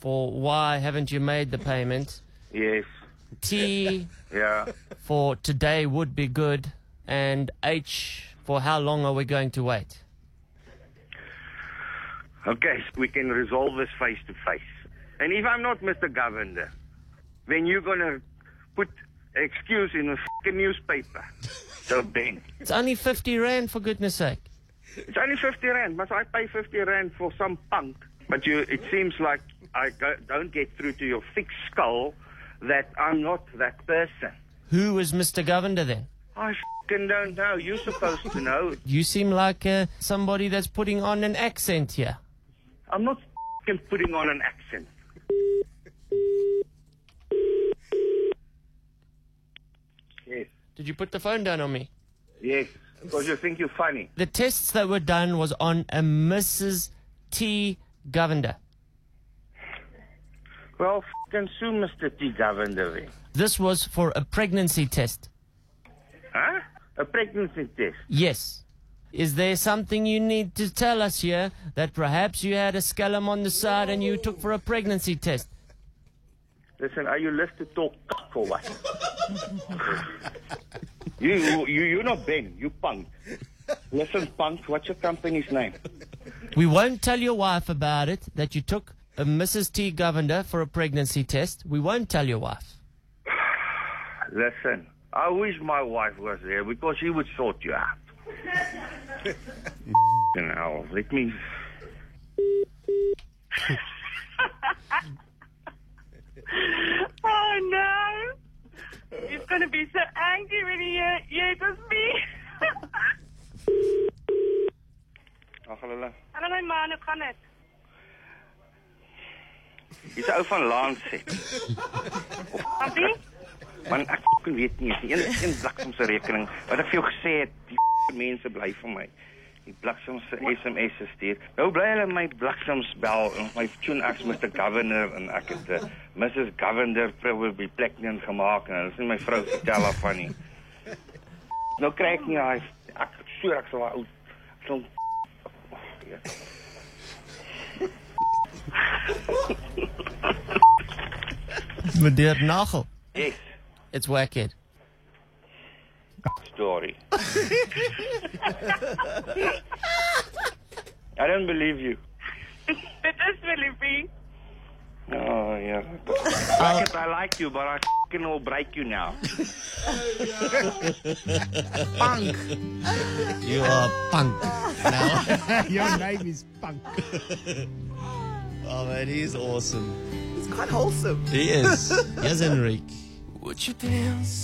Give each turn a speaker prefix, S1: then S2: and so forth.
S1: for why haven't you made the payment.
S2: Yes.
S1: T
S2: Yeah.
S1: for today would be good. And H for how long are we going to wait?
S2: Okay, we can resolve this face to face. And if I'm not Mr. Governor, then you're going to put an excuse in a fucking newspaper. So then,
S1: It's only 50 rand, for goodness sake.
S2: it's only 50 rand. Must I pay 50 rand for some punk? But it seems like I don't get through to your thick skull that I'm not that person.
S1: Who is Mr. Governor then?
S2: I fucking don't know. You're supposed to know.
S1: You seem like somebody that's putting on an accent here.
S2: I'm not fucking putting on an accent. Yes.
S1: Did you put the phone down on me?
S2: Yes. Because you think you're funny.
S1: The tests that were done was on a Mrs. T. Govender.
S2: Well, fucking sue Mr. T. Govender.
S1: This was for a pregnancy test.
S2: Huh? A pregnancy test.
S1: Yes. Is there something you need to tell us here that perhaps you had a scallum on the side and you took for a pregnancy test?
S2: Listen, are you left to talk or what? You're not Ben, you punk. Listen, punk, what's your company's name?
S1: We won't tell your wife about it, that you took a Mrs. T. Govender for a pregnancy test. We won't tell your wife.
S2: Listen, I wish my wife was there because she would sort you out. You know, let me...
S3: Oh no! He's gonna be so angry when he hears it's me.
S2: Ag hulle.
S3: Hallo my man, hoe gaan dit?
S2: Dis ou van Laanset.
S3: Papi?
S2: Man, ek weet nie, die een bliksemse rekening wat ek vir jou gesê het, die mense bly vir my. Die bliksemse SMS'e stuur. Nou bly hulle my bliksems bel en my tune ek's Mr. Governor en ek het Mrs. Governor probably pregnant gemaak en dit is nie my vrou vertel af van nie. Nou kry ek nie hy ek sweer ek sal ou so
S1: Meneer Nagel.
S2: Yes.
S1: It's Wackhead.
S2: Story. I don't believe you.
S3: Dit is Philippie.
S2: Oh, yeah. I like you, but I f***ing will break you now.
S1: Punk. You are punk. Now.
S4: Your name is Punk.
S1: Oh man, he's awesome.
S4: It's quite wholesome.
S1: He is. Here's Enrique.
S5: Would you dance?